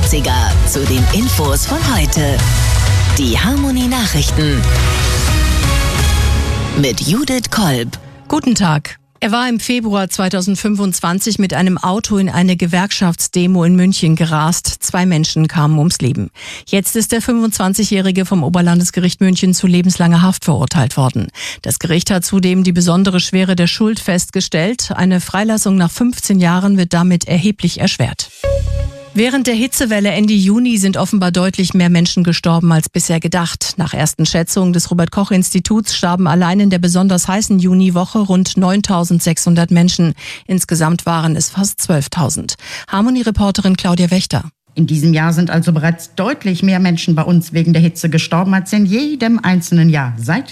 80er zu den Infos von heute. Die Harmony Nachrichten mit Judith Kolb. Guten Tag. Er war im Februar 2025 mit einem Auto in eine Gewerkschaftsdemo in München gerast. 2 Menschen kamen ums Leben. Jetzt ist der 25-Jährige vom Oberlandesgericht München zu lebenslanger Haft verurteilt worden. Das Gericht hat zudem die besondere Schwere der Schuld festgestellt. Eine Freilassung nach 15 Jahren wird damit erheblich erschwert. Während der Hitzewelle Ende Juni sind offenbar deutlich mehr Menschen gestorben als bisher gedacht. Nach ersten Schätzungen des Robert-Koch-Instituts starben allein in der besonders heißen Juniwoche rund 9.600 Menschen. Insgesamt waren es fast 12.000. Harmony-Reporterin Claudia Wächter. In diesem Jahr sind also bereits deutlich mehr Menschen bei uns wegen der Hitze gestorben als in jedem einzelnen Jahr seit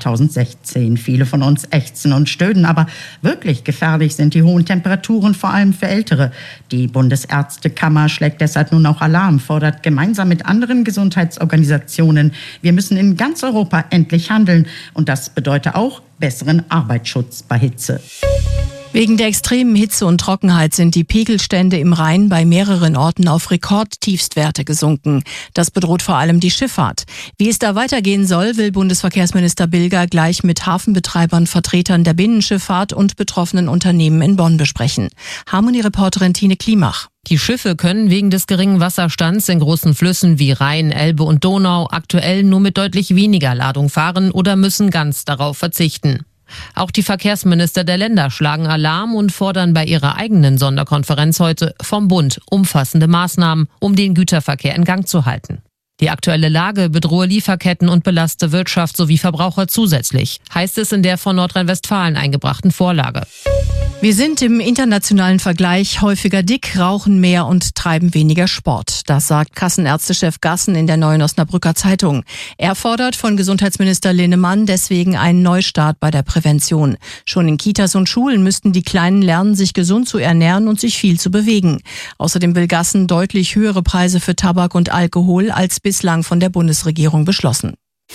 2016. Viele von uns ächzen und stöhnen, aber wirklich gefährlich sind die hohen Temperaturen, vor allem für Ältere. Die Bundesärztekammer schlägt deshalb nun auch Alarm, fordert gemeinsam mit anderen Gesundheitsorganisationen, wir müssen in ganz Europa endlich handeln. Und das bedeutet auch besseren Arbeitsschutz bei Hitze. Wegen der extremen Hitze und Trockenheit sind die Pegelstände im Rhein bei mehreren Orten auf Rekordtiefstwerte gesunken. Das bedroht vor allem die Schifffahrt. Wie es da weitergehen soll, will Bundesverkehrsminister Bilger gleich mit Hafenbetreibern, Vertretern der Binnenschifffahrt und betroffenen Unternehmen in Bonn besprechen. Harmony-Reporterin Tine Klimach. Die Schiffe können wegen des geringen Wasserstands in großen Flüssen wie Rhein, Elbe und Donau aktuell nur mit deutlich weniger Ladung fahren oder müssen ganz darauf verzichten. Auch die Verkehrsminister der Länder schlagen Alarm und fordern bei ihrer eigenen Sonderkonferenz heute vom Bund umfassende Maßnahmen, um den Güterverkehr in Gang zu halten. Die aktuelle Lage bedrohe Lieferketten und belaste Wirtschaft sowie Verbraucher zusätzlich, heißt es in der von Nordrhein-Westfalen eingebrachten Vorlage. Wir sind im internationalen Vergleich häufiger dick, rauchen mehr und treiben weniger Sport. Das sagt Kassenärztechef Gassen in der Neuen Osnabrücker Zeitung. Er fordert von Gesundheitsminister Linnemann deswegen einen Neustart bei der Prävention. Schon in Kitas und Schulen müssten die Kleinen lernen, sich gesund zu ernähren und sich viel zu bewegen. Außerdem will Gassen deutlich höhere Preise für Tabak und Alkohol als bislang von der Bundesregierung beschlossen.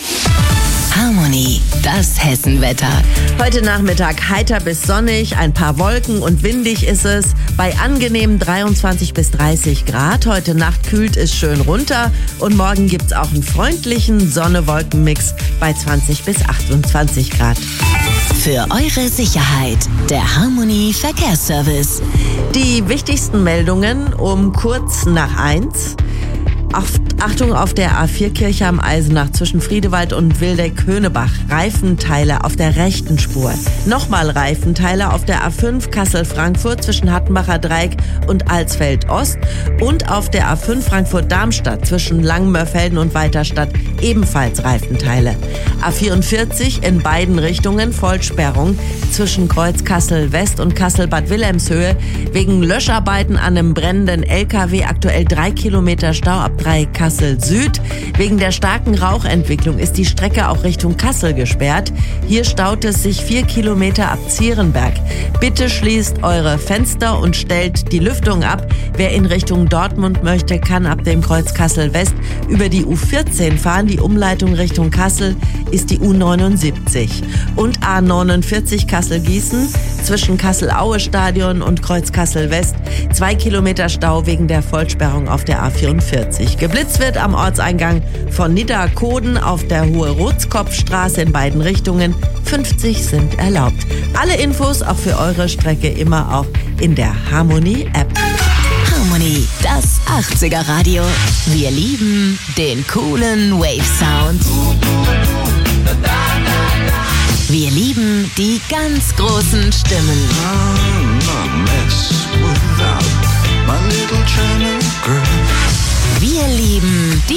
Harmony, das Hessenwetter. Heute Nachmittag heiter bis sonnig, ein paar Wolken und windig ist es. Bei angenehmen 23 bis 30 Grad. Heute Nacht kühlt es schön runter und morgen gibt's auch einen freundlichen Sonne-Wolken-Mix bei 20 bis 28 Grad. Für eure Sicherheit, der Harmony Verkehrsservice. Die wichtigsten Meldungen um kurz nach 1. Achtung auf der A4 Kirche am Eisenach zwischen Friedewald und Wildeck-Höhnebach. Reifenteile auf der rechten Spur. Nochmal Reifenteile auf der A5 Kassel-Frankfurt zwischen Hattenbacher Dreieck und Alsfeld-Ost. Und auf der A5 Frankfurt-Darmstadt zwischen Langenmörfelden und Weiterstadt ebenfalls Reifenteile. A44 in beiden Richtungen Vollsperrung zwischen Kreuz Kassel-West und Kassel-Bad Wilhelmshöhe. Wegen Löscharbeiten an einem brennenden LKW aktuell 3 Kilometer Stau ab 3 Kassel Süd. Wegen der starken Rauchentwicklung ist die Strecke auch Richtung Kassel gesperrt. Hier staut es sich 4 Kilometer ab Zierenberg. Bitte schließt eure Fenster und stellt die Lüftung ab. Wer in Richtung Dortmund möchte, kann ab dem Kreuz Kassel West über die U14 fahren. Die Umleitung Richtung Kassel ist die U79. Und A49 Kassel-Gießen zwischen Kassel-Aue-Stadion und Kreuz Kassel West 2 Kilometer Stau wegen der Vollsperrung auf der A44. Geblitzt wird am Ortseingang von Nidda-Koden auf der Hohe-Rotskopfstraße in beiden Richtungen. 50 sind erlaubt. Alle Infos auch für eure Strecke immer auch in der Harmony-App. Harmony, das 80er Radio. Wir lieben den coolen Wave-Sound. Wir lieben die ganz großen Stimmen. Wir lieben die